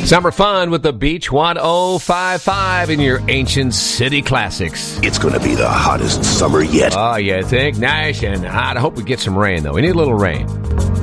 Summer fun with the Beach 1055 in your ancient city classics. It's going to be the hottest summer yet. Oh, you think? Nice and hot. I hope we get some rain, though. We need a little rain.